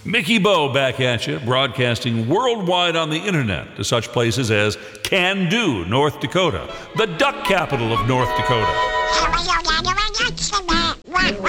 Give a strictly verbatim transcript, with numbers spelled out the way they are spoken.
Mickey Bo back at you, broadcasting worldwide on the internet to such places as Can-Do, North Dakota, the duck capital of North Dakota.